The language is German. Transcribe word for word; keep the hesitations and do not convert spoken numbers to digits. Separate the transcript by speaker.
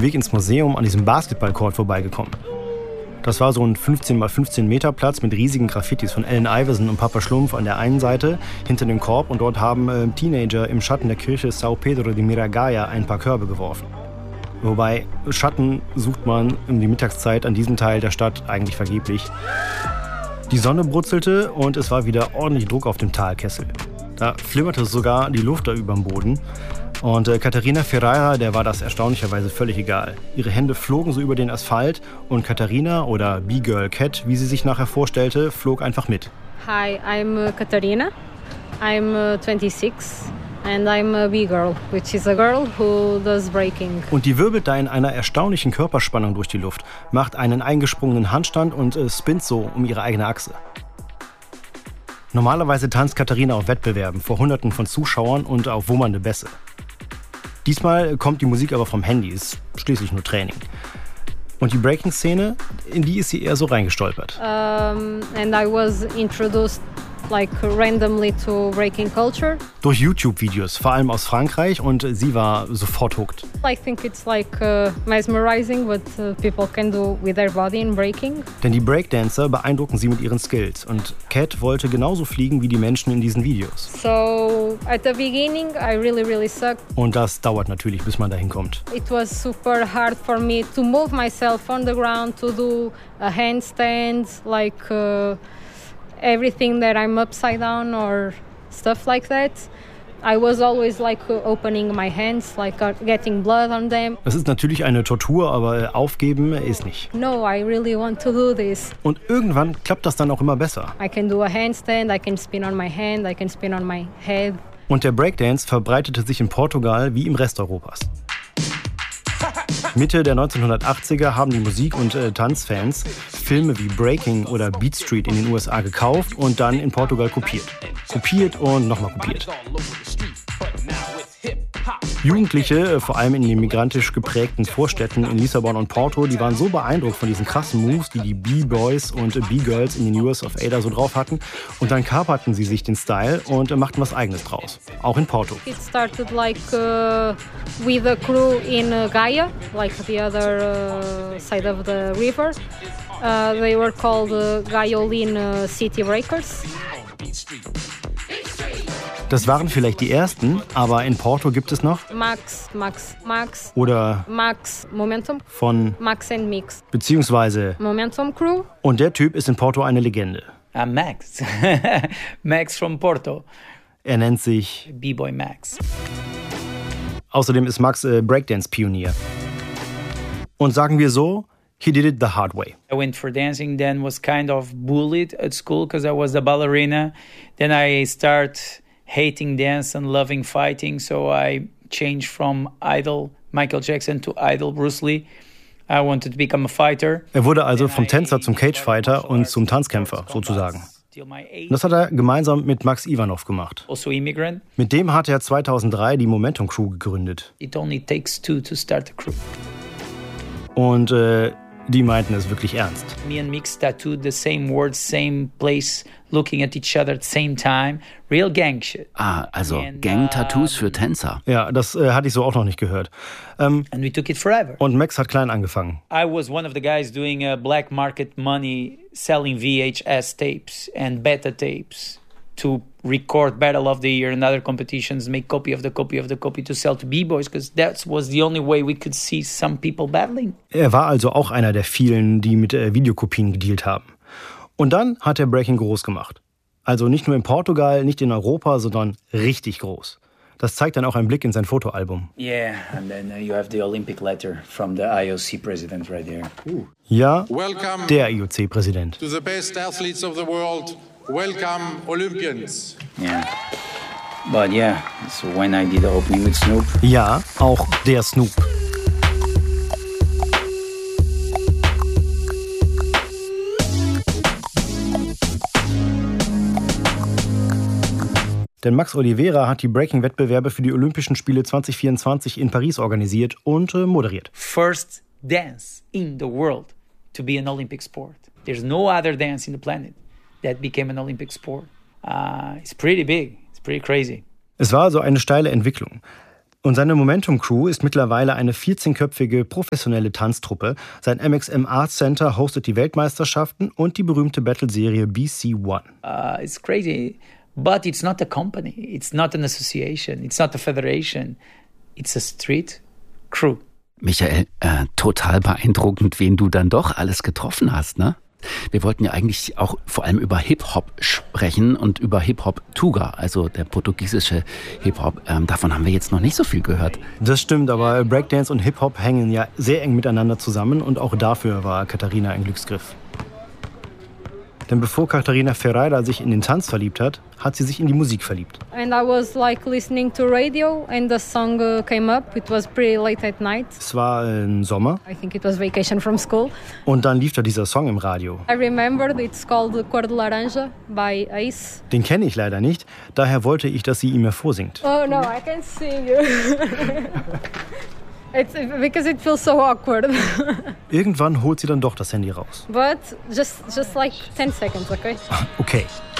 Speaker 1: dem Weg ins Museum an diesem Basketballcourt vorbeigekommen. Das war so ein fünfzehn mal fünfzehn Meter Platz mit riesigen Graffitis von Allen Iverson und Papa Schlumpf an der einen Seite hinter dem Korb, und dort haben äh, Teenager im Schatten der Kirche São Pedro de Miragaia ein paar Körbe geworfen. Wobei, Schatten sucht man um die Mittagszeit an diesem Teil der Stadt eigentlich vergeblich. Die Sonne brutzelte und es war wieder ordentlich Druck auf dem Talkessel. Da flimmerte sogar die Luft da überm Boden. Und äh, Katharina Ferreira, der war das erstaunlicherweise völlig egal. Ihre Hände flogen so über den Asphalt und Katharina, oder B-Girl Cat, wie sie sich nachher vorstellte, flog einfach mit.
Speaker 2: Hi, I'm uh, Katharina. I'm uh, twenty-six and I'm a B-Girl, which is a girl who does breaking.
Speaker 1: Und die wirbelt da in einer erstaunlichen Körperspannung durch die Luft, macht einen eingesprungenen Handstand und äh, spinnt so um ihre eigene Achse. Normalerweise tanzt Katharina auf Wettbewerben vor Hunderten von Zuschauern und auf wummernde Bässe. Diesmal kommt die Musik aber vom Handy, ist schließlich nur Training. Und die Breaking-Szene, in die ist sie eher so reingestolpert.
Speaker 2: Um, and I was introduced like randomly to breaking culture.
Speaker 1: Durch YouTube-Videos, vor allem aus Frankreich, und sie war sofort hooked.
Speaker 2: I think it's like uh, mesmerizing what uh, people can do with their body in breaking.
Speaker 1: Denn die Breakdancer beeindrucken sie mit ihren Skills, und Cat wollte genauso fliegen wie die Menschen in diesen Videos.
Speaker 2: So at the beginning I really really sucked.
Speaker 1: Und das dauert natürlich, bis man dahin kommt.
Speaker 2: It was super hard for me to move myself on the ground, to do a handstand, like uh, everything that I'm upside down or stuff like that. I was always like opening my hands, like getting blood on them.
Speaker 1: Das ist natürlich eine Tortur, aber aufgeben ist nicht.
Speaker 2: No, I really want to do this.
Speaker 1: Und irgendwann klappt das dann auch immer besser.
Speaker 2: I can do a handstand, I can spin on my hand, I can spin on my head.
Speaker 1: Und der Breakdance verbreitete sich in Portugal wie im Rest Europas. Mitte der neunzehnhundertachtziger haben die Musik- und äh, Tanzfans Filme wie Breaking oder Beat Street in den U S A gekauft und dann in Portugal kopiert. Kopiert und nochmal kopiert. Jugendliche, vor allem in den migrantisch geprägten Vorstädten in Lissabon und Porto, die waren so beeindruckt von diesen krassen Moves, die die B-Boys und B-Girls in den U S of A da so drauf hatten. Und dann kaperten sie sich den Style und machten was Eigenes draus. Auch in Porto.
Speaker 2: It started like uh, with a crew in uh, Gaia, like the other uh, side of the river. Uh, they were called uh, Gaiolin uh, City Breakers.
Speaker 1: Das waren vielleicht die ersten, aber in Porto gibt es noch
Speaker 2: Max, Max, Max
Speaker 1: oder
Speaker 2: Max Momentum
Speaker 1: von
Speaker 2: Max and Mix
Speaker 1: beziehungsweise
Speaker 2: Momentum Crew.
Speaker 1: Und der Typ ist in Porto eine Legende.
Speaker 3: I'm Max. Max from Porto.
Speaker 1: Er nennt sich
Speaker 3: B-Boy Max.
Speaker 1: Außerdem ist Max äh, Breakdance-Pionier. Und sagen wir so, he did it the hard way.
Speaker 3: I went for dancing, then was kind of bullied at school because I was the ballerina. Then I start hating dance and loving fighting, so I changed from idol Michael Jackson to idol Bruce Lee. I wanted to become a fighter.
Speaker 1: Er wurde also vom Tänzer zum Cagefighter und zum Tanzkämpfer, sozusagen. Das hat er gemeinsam mit Max Ivanov gemacht.
Speaker 3: Also immigrant.
Speaker 1: Mit dem hat er zweitausenddrei die Momentum Crew gegründet.
Speaker 3: It only takes two to start a crew.
Speaker 1: Und äh, die meinten es wirklich ernst.
Speaker 3: Me and Mix tattooed the same words, same place, looking at each other at the same time. Real gang shit.
Speaker 4: Ah, also Gang-Tattoos für Tänzer.
Speaker 1: Ja, das äh, hatte ich so auch noch nicht gehört. Ähm,
Speaker 3: And we took it forever.
Speaker 1: Und Max hat klein angefangen.
Speaker 3: I was one of the guys doing uh, black market money, selling V H S tapes and beta tapes to record Battle of the Year and other competitions, make copy of the copy of the copy to sell to B-Boys, because that was the only way we could see some people battling.
Speaker 1: Er war also auch einer der vielen, die mit äh, Videokopien gedealt haben. Und dann hat er Breaking groß gemacht. Also nicht nur in Portugal, nicht in Europa, sondern richtig groß. Das zeigt dann auch ein Blick in sein Fotoalbum.
Speaker 3: Yeah, and then uh, you have the Olympic letter from the I O C president right there. Ooh.
Speaker 1: Ja,
Speaker 5: Welcome
Speaker 1: der I O C-Präsident.
Speaker 5: to the best athletes of the world. Welcome, Olympians.
Speaker 3: Yeah. But yeah, so when I did the opening with Snoop.
Speaker 1: Ja, auch der Snoop. Denn Max Oliveira hat die Breaking-Wettbewerbe für die Olympischen Spiele zwanzig vierundzwanzig in Paris organisiert und äh, moderiert.
Speaker 3: First dance in the world to be an Olympic sport. There's no other dance in the planet that became an Olympic sport. Uh, it's pretty big. It's pretty crazy.
Speaker 1: Es war also eine steile Entwicklung. Und seine Momentum-Crew ist mittlerweile eine vierzehnköpfige professionelle Tanztruppe. Sein M X M Arts Center hostet die Weltmeisterschaften und die berühmte Battle-Serie B C One.
Speaker 3: Uh, it's crazy, but it's not a company, it's not an association, it's not a federation, it's a street crew.
Speaker 4: Michael, äh, total beeindruckend, wen du dann doch alles getroffen hast, ne? Wir wollten ja eigentlich auch vor allem über Hip-Hop sprechen und über Hip-Hop-Tuga, also der portugiesische Hip-Hop. Ähm, davon haben wir jetzt noch nicht so viel gehört.
Speaker 1: Das stimmt, aber Breakdance und Hip-Hop hängen ja sehr eng miteinander zusammen und auch dafür war Katharina ein Glücksgriff. Denn bevor Katharina Ferreira sich in den Tanz verliebt hat, hat sie sich in die Musik verliebt.
Speaker 2: And I was like listening to radio and the song uh, came up. It was pretty late at night.
Speaker 1: Es war im Sommer.
Speaker 2: I think it was vacation from school.
Speaker 1: Und dann lief da dieser Song im Radio.
Speaker 2: I remembered it's called Cor de Laranja by Ace.
Speaker 1: Den kenne ich leider nicht, daher wollte ich, dass sie ihn mir vorsingt.
Speaker 2: Oh no, I can't sing. It's because it feels so awkward.
Speaker 1: Irgendwann holt sie dann doch das Handy raus.
Speaker 2: But just just like ten seconds, okay?
Speaker 1: Okay.